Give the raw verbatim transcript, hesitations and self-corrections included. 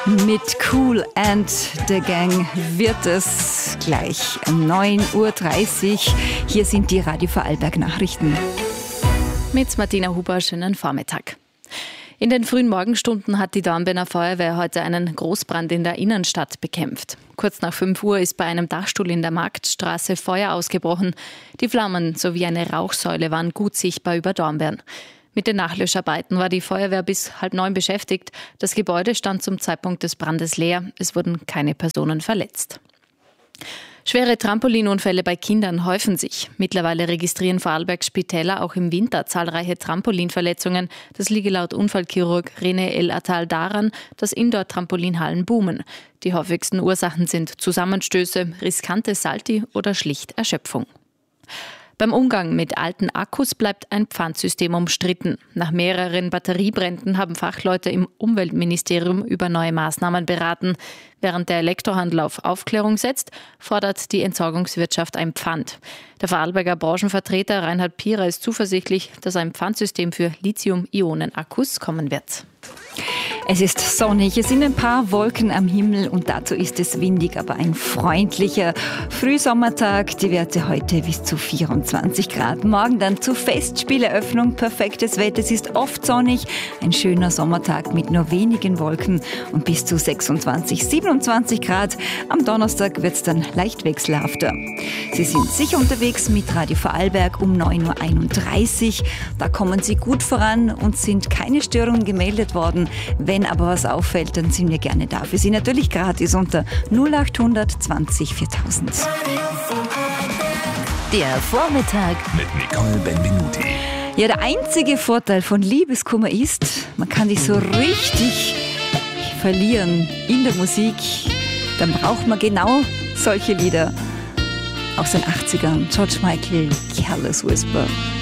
Mit Kool and the Gang wird es gleich neun Uhr dreißig. Hier sind die Radio Vorarlberg Nachrichten. Mit Martina Huber, schönen Vormittag. In den frühen Morgenstunden hat die Dornbirner Feuerwehr heute einen Großbrand in der Innenstadt bekämpft. Kurz nach fünf Uhr ist bei einem Dachstuhl in der Marktstraße Feuer ausgebrochen. Die Flammen sowie eine Rauchsäule waren gut sichtbar über Dornbirn. Mit den Nachlöscharbeiten war die Feuerwehr bis halb neun beschäftigt. Das Gebäude stand zum Zeitpunkt des Brandes leer. Es wurden keine Personen verletzt. Schwere Trampolinunfälle bei Kindern häufen sich. Mittlerweile registrieren Vorarlbergs Spitäler auch im Winter zahlreiche Trampolinverletzungen. Das liege laut Unfallchirurg René El Attal daran, dass Indoor-Trampolinhallen boomen. Die häufigsten Ursachen sind Zusammenstöße, riskante Salti oder schlicht Erschöpfung. Beim Umgang mit alten Akkus bleibt ein Pfandsystem umstritten. Nach mehreren Batteriebränden haben Fachleute im Umweltministerium über neue Maßnahmen beraten. Während der Elektrohandel auf Aufklärung setzt, fordert die Entsorgungswirtschaft ein Pfand. Der Vorarlberger Branchenvertreter Reinhard Pierer ist zuversichtlich, dass ein Pfandsystem für Lithium-Ionen-Akkus kommen wird. Es ist sonnig, es sind ein paar Wolken am Himmel und dazu ist es windig, aber ein freundlicher Frühsommertag. Die Werte heute bis zu vierundzwanzig Grad. Morgen dann zur Festspieleröffnung. Perfektes Wetter, es ist oft sonnig. Ein schöner Sommertag mit nur wenigen Wolken und bis zu sechsundzwanzig, siebenundzwanzig Grad. Am Donnerstag wird es dann leicht wechselhafter. Sie sind sicher unterwegs mit Radio Vorarlberg um neun Uhr einunddreißig. Da kommen Sie gut voran und sind keine Störungen gemeldet worden. Wenn aber was auffällt, dann sind wir gerne da. Für Sie natürlich gratis unter null achthundert zwanzig viertausend. Der Vormittag mit Nicole Benvenuti. Ja, der einzige Vorteil von Liebeskummer ist, man kann sich so richtig verlieren in der Musik. Dann braucht man genau solche Lieder aus den achtzigern. George Michael, Careless Whisper.